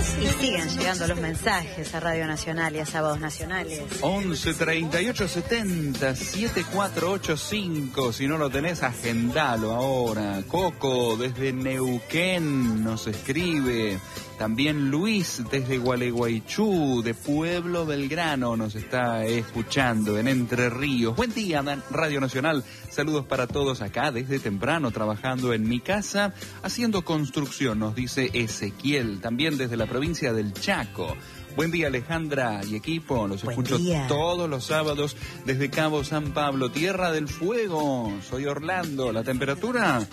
Y siguen llegando los mensajes a Radio Nacional y a Sábados Nacionales. 11 38 70 7485. Si no lo tenés, agendalo ahora. Coco desde Neuquén nos escribe. También Luis desde Gualeguaychú, de Pueblo Belgrano, nos está escuchando en Entre Ríos. Buen día, Radio Nacional. Saludos para todos acá desde temprano, trabajando en mi casa, haciendo construcción, nos dice Ezequiel. También desde la provincia del Chaco. Buen día, Alejandra y equipo. Los escucho todos los sábados desde Cabo San Pablo, Tierra del Fuego. Soy Orlando. La temperatura...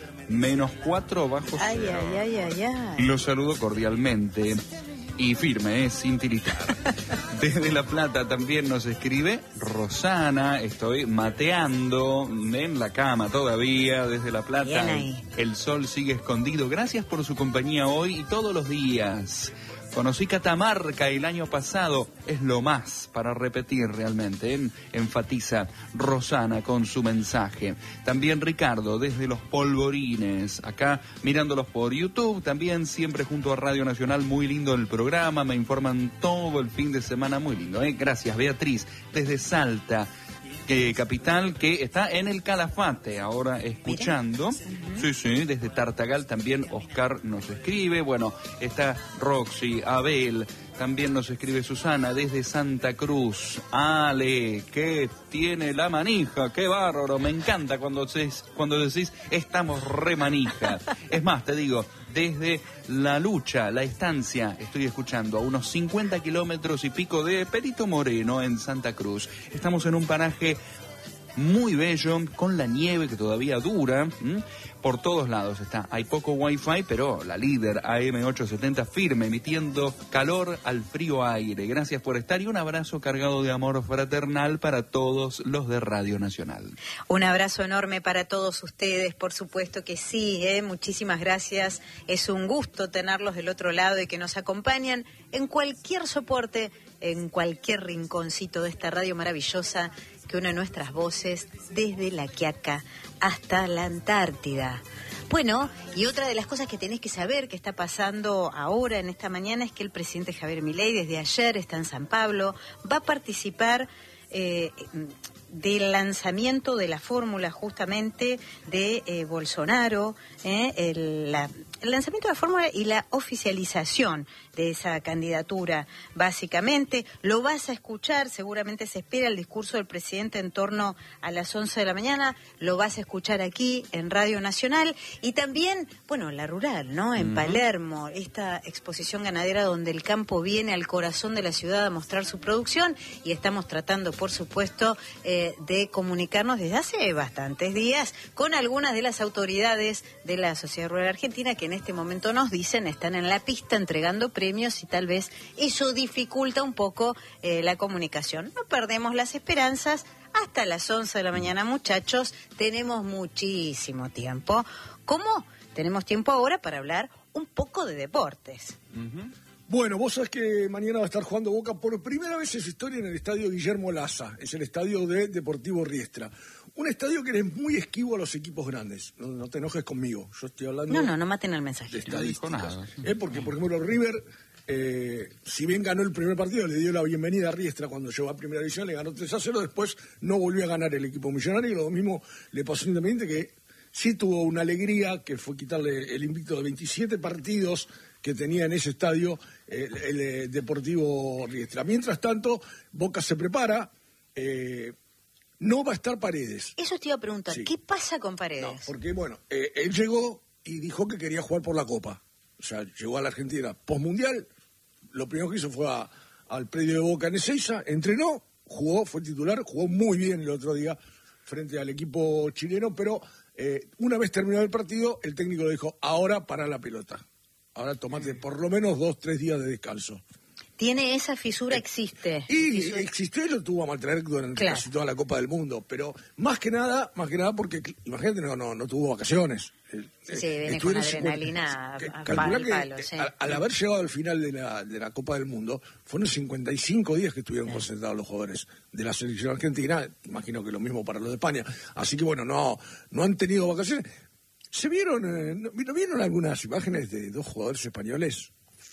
-4 bajo cero. Los saludo cordialmente y firme, sin tiritar. Desde La Plata también nos escribe Rosana. Estoy mateando en la cama todavía. Desde La Plata el sol sigue escondido. Gracias por su compañía hoy y todos los días. Conocí Catamarca el año pasado, es lo más para repetir realmente, enfatiza Rosana con su mensaje. También Ricardo desde Los Polvorines, acá mirándolos por YouTube, también siempre junto a Radio Nacional, muy lindo el programa, me informan todo el fin de semana, muy lindo. Gracias, Beatriz, desde Salta. Capital, que está en el Calafate ahora escuchando. Sí, desde Tartagal también Oscar nos escribe. Bueno, está Roxy, Abel, también nos escribe Susana desde Santa Cruz. Ale, que tiene la manija, qué bárbaro, me encanta cuando decís estamos re manija. Es más, te digo, desde La Lucha, La Estancia, estoy escuchando a unos 50 kilómetros y pico de Perito Moreno en Santa Cruz. Estamos en un paraje muy bello, con la nieve que todavía dura, por todos lados está. Hay poco wifi, pero la líder AM870 firme, emitiendo calor al frío aire. Gracias por estar y un abrazo cargado de amor fraternal para todos los de Radio Nacional. Un abrazo enorme para todos ustedes, por supuesto que sí, muchísimas gracias. Es un gusto tenerlos del otro lado y que nos acompañan en cualquier soporte, en cualquier rinconcito de esta radio maravillosa que une nuestras voces desde La Quiaca hasta la Antártida. Bueno, y otra de las cosas que tenés que saber que está pasando ahora en esta mañana es que el presidente Javier Milei desde ayer está en San Pablo, va a participar del lanzamiento de la fórmula justamente de Bolsonaro, el lanzamiento de la fórmula y la oficialización de esa candidatura, básicamente. Lo vas a escuchar, seguramente se espera el discurso del presidente en torno a las 11 de la mañana, lo vas a escuchar aquí en Radio Nacional y también, bueno, la rural, ¿no? En Palermo, esta exposición ganadera donde el campo viene al corazón de la ciudad a mostrar su producción y estamos tratando, por supuesto, de comunicarnos desde hace bastantes días con algunas de las autoridades de la Sociedad Rural Argentina que en este momento nos dicen están en la pista entregando premios y tal vez eso dificulta un poco la comunicación. No perdemos las esperanzas. Hasta las 11 de la mañana, muchachos, tenemos muchísimo tiempo. ¿Cómo? Tenemos tiempo ahora para hablar un poco de deportes. Bueno, vos sabés que mañana va a estar jugando Boca por primera vez en su historia en el estadio Guillermo Laza, es el estadio de Deportivo Riestra. Un estadio que es muy esquivo a los equipos grandes, no te enojes conmigo, yo estoy hablando... No maten al mensaje. De estadísticas. Porque, por ejemplo, River, si bien ganó el primer partido, le dio la bienvenida a Riestra cuando llegó a Primera División, le ganó 3-0, después no volvió a ganar el equipo millonario, y lo mismo le pasó a Independiente, que sí tuvo una alegría, que fue quitarle el invicto de 27 partidos que tenía en ese estadio el Deportivo Riestra. Mientras tanto, Boca se prepara, no va a estar Paredes. Eso te iba a preguntar, sí. ¿Qué pasa con Paredes? No, porque bueno, él llegó y dijo que quería jugar por la Copa. O sea, llegó a la Argentina postmundial, lo primero que hizo fue al predio de Boca en Ezeiza, entrenó, jugó, fue titular, jugó muy bien el otro día frente al equipo chileno, pero una vez terminado el partido, el técnico le dijo, ahora para la pelota. Ahora tomate por lo menos 2-3 días de descanso. Tiene esa fisura, existe. Y existió y lo tuvo a maltraer durante casi toda la Copa del Mundo. Pero más que nada porque, imagínate, no tuvo vacaciones. Sí, viene con adrenalina a palo. Sí. Al haber llegado al final de la Copa del Mundo, fueron 55 días que estuvieron concentrados los jugadores de la selección argentina. Imagino que lo mismo para los de España. Así que bueno, no han tenido vacaciones. ¿Se vieron algunas imágenes de dos jugadores españoles?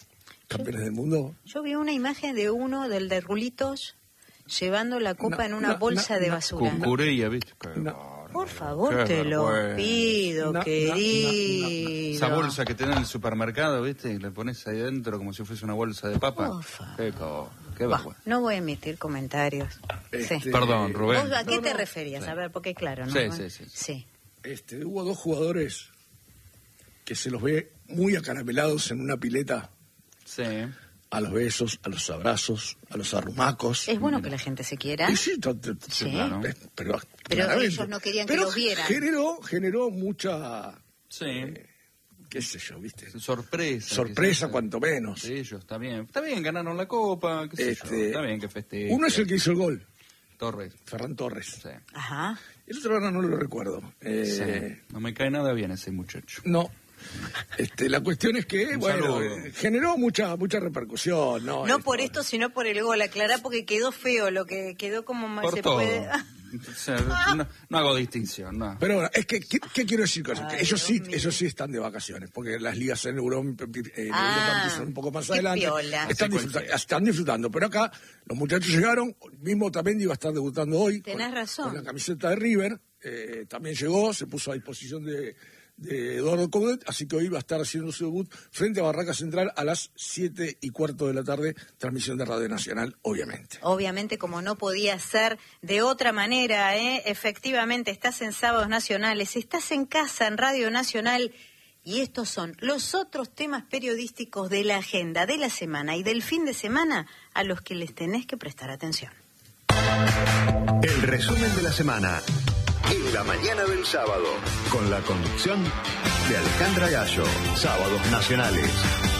campeones del mundo. Yo vi una imagen de uno, del de Rulitos, llevando la copa en una bolsa de basura. Cucurella, ¿viste? Por favor, Qué te lo vergüenza. pido, querido. Esa bolsa que tenés en el supermercado, ¿viste? Y la pones ahí adentro como si fuese una bolsa de papa. Por favor. Qué Bah, vergüenza. no voy a emitir comentarios. Sí. Perdón, Rubén. ¿Vos a qué No, te no. referías? Sí. A ver, porque claro, ¿no? Sí. Hubo 2 jugadores que se los ve muy acaramelados en una pileta, Sí. a los besos, a los abrazos, a los arrumacos. Es bueno que la gente se quiera. Y sí, Sí. claro. pero Pero ellos no querían que los vieran. Generó mucha, Sí. qué sé yo, ¿viste? Sorpresa. Sorpresa, quizás. cuanto menos. Sí, ellos, está bien. Está bien, ganaron la copa, qué sé yo. Está bien que festejen. Uno es el que hizo el gol, Torres. Ferran Torres. Sí. Ajá. El otro ahora no lo recuerdo. Sí. No me cae nada bien ese muchacho. No. La cuestión es que, Un bueno, saludo. generó mucha repercusión. No por esto, sino por el gol. Aclará porque quedó feo, lo que quedó como más Por se todo. puede. O sea, no hago distinción, no. Pero bueno, es que, ¿qué quiero decir con eso? Que Ay, ellos Dios mío. sí están de vacaciones, porque las ligas en Europa Ah, empiezan un poco más qué adelante. piola. Están disfrutando, pero acá los muchachos llegaron, mismo también iba a estar debutando hoy. Tenés razón. Con la camiseta de River, también llegó, se puso a disposición de Eduardo Coudet, así que hoy va a estar haciendo su debut frente a Barraca Central a las 7:15 de la tarde, transmisión de Radio Nacional, obviamente. Obviamente, como no podía ser de otra manera, efectivamente, estás en Sábados Nacionales, estás en casa, en Radio Nacional, y estos son los otros temas periodísticos de la agenda de la semana y del fin de semana a los que les tenés que prestar atención. El resumen de la semana en la mañana del sábado, con la conducción de Alejandra Gallo. Sábados Nacionales.